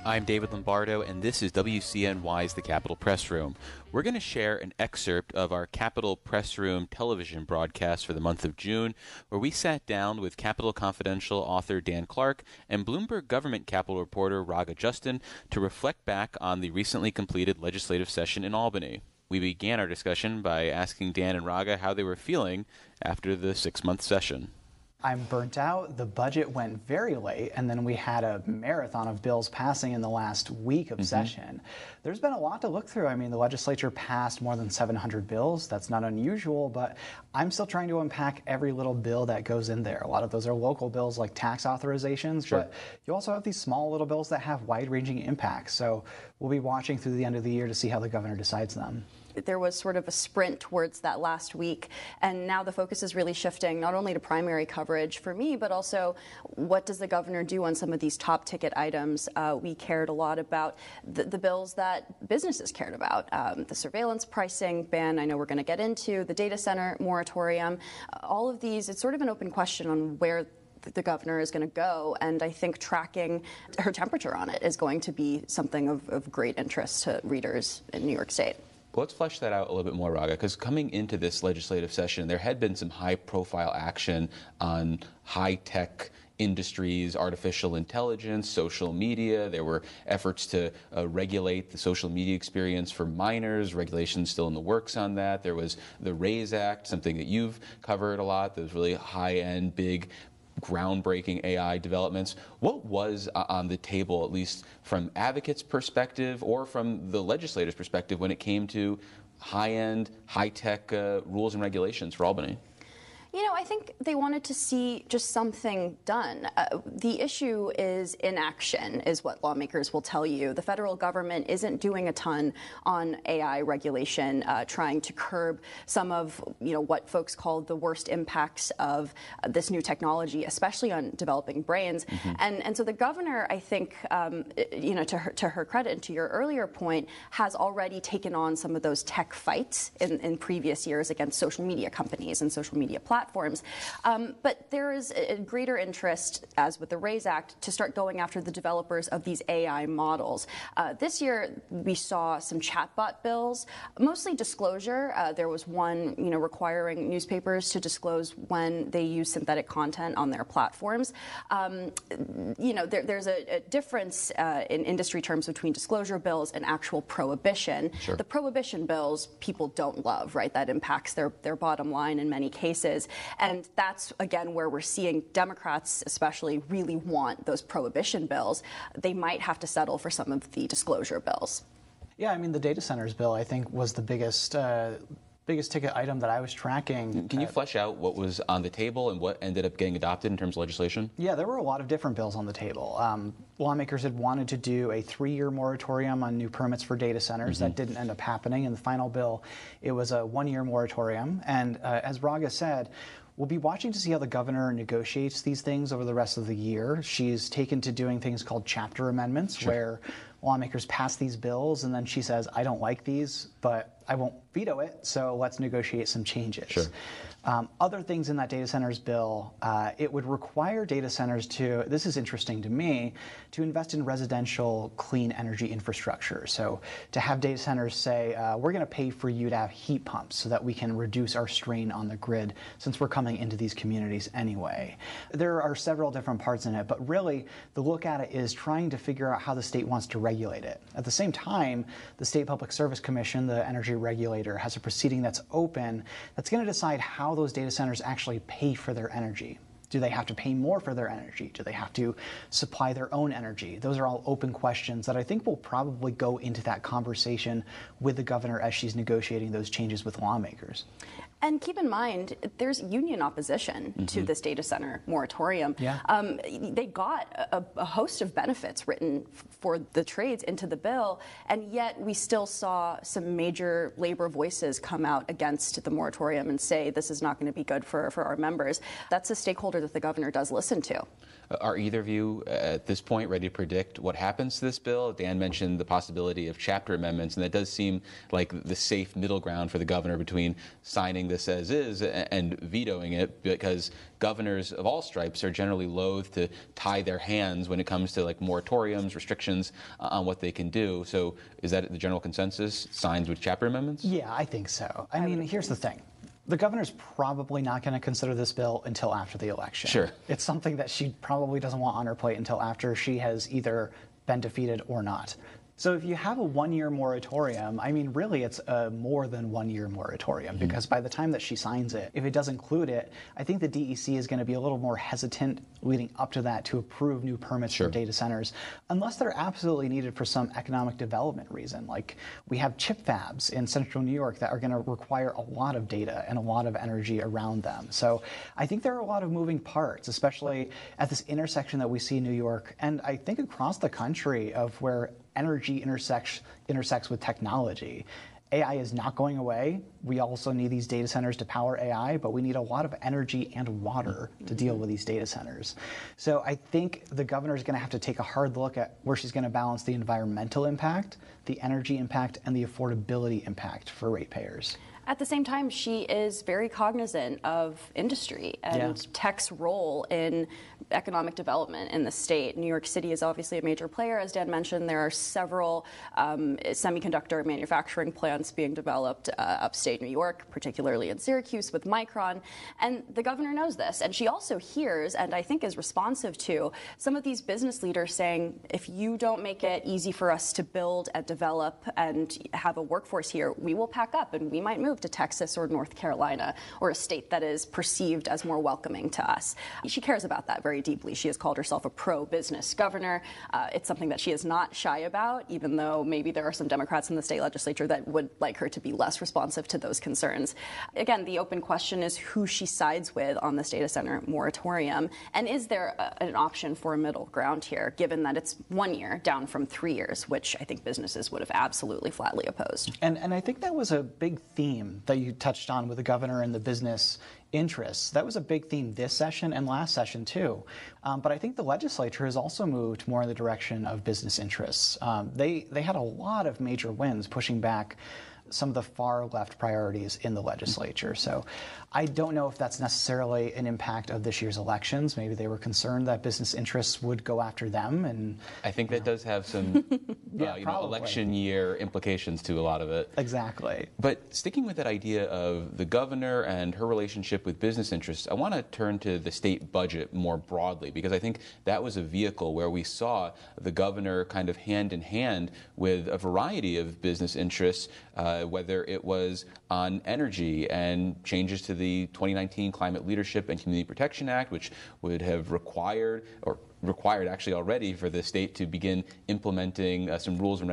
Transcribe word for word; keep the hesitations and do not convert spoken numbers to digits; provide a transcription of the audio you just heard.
I'm David Lombardo, and this is W C N Y's The Capitol Press Room. We're going to share an excerpt of our Capitol Press Room television broadcast for the month of June, where we sat down with Capitol Confidential author Dan Clark and Bloomberg government Capitol reporter Raga Justin to reflect back on the recently completed legislative session in Albany. We began our discussion by asking Dan and Raga how they were feeling after the six-month session. I'm burnt out. The budget went very late, and then we had a marathon of bills passing in the last week of mm-hmm. session. There's been a lot to look through. I mean, the legislature passed more than seven hundred bills. That's not unusual, but I'm still trying to unpack every little bill that goes in there. A lot of those are local bills like tax authorizations, sure. but you also have these small little bills that have wide-ranging impacts. So we'll be watching through the end of the year to see how the governor decides them. There was sort of a sprint towards that last week, and now the focus is really shifting not only to primary coverage for me, but also what does the governor do on some of these top ticket items. Uh, we cared a lot about the, the bills that businesses cared about, um, the surveillance pricing ban I know we're going to get into, the data center moratorium, all of these. It's sort of an open question on where the governor is going to go, and I think tracking her temperature on it is going to be something of, of great interest to readers in New York State. Let's flesh that out a little bit more, Raga, because coming into this legislative session, there had been some high-profile action on high-tech industries, artificial intelligence, social media. There were efforts to uh, regulate the social media experience for minors, regulations still in the works on that. There was the RAISE Act, something that you've covered a lot, those really high-end, big groundbreaking A I developments. What was uh, on the table, at least from advocates' perspective or from the legislators' perspective, when it came to high-end, high-tech uh, rules and regulations for Albany? You know, I think they wanted to see just something done. Uh, the issue is inaction, is what lawmakers will tell you. The federal government isn't doing a ton on A I regulation, uh, trying to curb some of, you know, what folks call the worst impacts of uh, this new technology, especially on developing brains. Mm-hmm. And and so the governor, I think, um, you know, to her, to her credit and to your earlier point, has already taken on some of those tech fights in, in previous years against social media companies and social media platforms. Platforms. Um, but there is a greater interest, as with the RAISE Act, to start going after the developers of these A I models. Uh, this year, we saw some chatbot bills, mostly disclosure. Uh, there was one, you know, requiring newspapers to disclose when they use synthetic content on their platforms. Um, you know, there, there's a, a difference uh, in industry terms between disclosure bills and actual prohibition. Sure. The prohibition bills people don't love, right? That impacts their, their bottom line in many cases. And that's, again, where we're seeing Democrats especially really want those prohibition bills. They might have to settle for some of the disclosure bills. Yeah, I mean, the data centers bill, I think, was the biggest uh, biggest ticket item that I was tracking. Can you flesh out what was on the table and what ended up getting adopted in terms of legislation? Yeah, there were a lot of different bills on the table. Um, lawmakers had wanted to do a three-year moratorium on new permits for data centers. Mm-hmm. That didn't end up happening. In the final bill, it was a one-year moratorium. And uh, as Raga said, we'll be watching to see how the governor negotiates these things over the rest of the year. She's taken to doing things called chapter amendments, sure. where lawmakers pass these bills, and then she says, I don't like these, but I won't veto it, so let's negotiate some changes. Sure. Um, other things in that data centers bill, uh, it would require data centers to, this is interesting to me, to invest in residential clean energy infrastructure. So to have data centers say, uh, we're going to pay for you to have heat pumps so that we can reduce our strain on the grid since we're coming into these communities anyway. There are several different parts in it, but really the look at it is trying to figure out how the state wants to regulate it. At the same time, the State Public Service Commission, the energy regulator, has a proceeding that's open that's going to decide how those data centers actually pay for their energy. Do they have to pay more for their energy? Do they have to supply their own energy? Those are all open questions that I think will probably go into that conversation with the governor as she's negotiating those changes with lawmakers. And keep in mind, there's union opposition mm-hmm. to this data center moratorium. Yeah. Um, they got a, a host of benefits written f- for the trades into the bill, and yet we still saw some major labor voices come out against the moratorium and say this is not going to be good for, for our members. That's a stakeholder that the governor does listen to. Uh, are either of you at this point ready to predict what happens to this bill? Dan mentioned the possibility of chapter amendments, and that does seem like the safe middle ground for the governor between signing signing this as is and vetoing it, because governors of all stripes are generally loath to tie their hands when it comes to like moratoriums, restrictions uh, on what they can do. So is that the general consensus? Signs with chapter amendments? Yeah, I think so. I, I mean, here's the thing. The governor's probably not going to consider this bill until after the election. Sure. It's something that she probably doesn't want on her plate until after she has either been defeated or not. So if you have a one-year moratorium, I mean, really it's a more than one-year moratorium, mm-hmm. because by the time that she signs it, if it does include it, I think the D E C is going to be a little more hesitant leading up to that to approve new permits sure. for data centers, unless they're absolutely needed for some economic development reason. Like we have chip fabs in central New York that are going to require a lot of data and a lot of energy around them. So I think there are a lot of moving parts, especially at this intersection that we see in New York, and I think across the country, of where energy intersects intersects with technology. A I is not going away. We also need these data centers to power A I, but we need a lot of energy and water to deal with these data centers. So I think the governor is going to have to take a hard look at where she's going to balance the environmental impact, the energy impact, and the affordability impact for ratepayers. At the same time, she is very cognizant of industry and yeah. tech's role in economic development in the state. New York City is obviously a major player. As Dan mentioned, there are several um, semiconductor manufacturing plants being developed uh, upstate New York, particularly in Syracuse with Micron. And the governor knows this. And she also hears, and I think is responsive to, some of these business leaders saying, if you don't make it easy for us to build and develop and have a workforce here, we will pack up and we might move to Texas or North Carolina, or a state that is perceived as more welcoming to us. She cares about that very deeply. She has called herself a pro-business governor. Uh, it's something that she is not shy about, even though maybe there are some Democrats in the state legislature that would like her to be less responsive to those concerns. Again, the open question is who she sides with on this data center moratorium, and is there a, an option for a middle ground here, given that it's one year down from three years, which I think businesses would have absolutely flatly opposed. And, and I think that was a big theme that you touched on with the governor and the business interests. That was a big theme this session and last session too. Um, but I think the legislature has also moved more in the direction of business interests. Um, they they had a lot of major wins pushing back some of the far left priorities in the legislature. So I don't know if that's necessarily an impact of this year's elections. Maybe they were concerned that business interests would go after them. And I think that know. does have some yeah, uh, you know, election year implications to a lot of it. Exactly. But sticking with that idea of the governor and her relationship with business interests, I want to turn to the state budget more broadly, because I think that was a vehicle where we saw the governor kind of hand in hand with a variety of business interests, uh, whether it was on energy and changes to the twenty nineteen Climate Leadership and Community Protection Act, which would have required, or required actually already, for the state to begin implementing uh, some rules and regulations